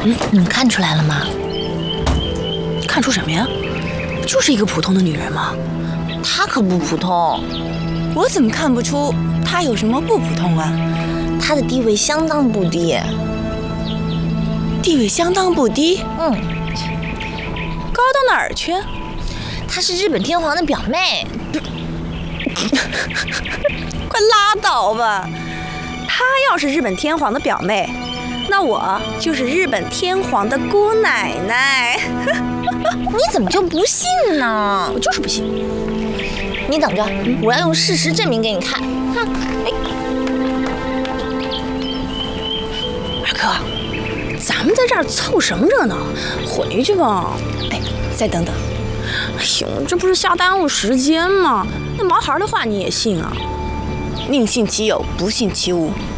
你们看出来了吗？ 看出什么呀？就是一个普通的女人嘛。 她可不普通。 我怎么看不出她有什么不普通啊？ 她的地位相当不低。 地位相当不低？高到哪儿去？ 她是日本天皇的表妹。 快拉倒吧！她要是日本天皇的表妹，那我就是日本天皇的姑奶奶。 你怎么就不信呢？ 我就是不信。 你等着，我要用事实证明给你看。哼！ 二哥，咱们在这儿凑什么热闹？回去吧。哎，再等等。哎呦，这不是瞎耽误时间吗？那毛孩的话你也信啊？宁信其有，不信其无。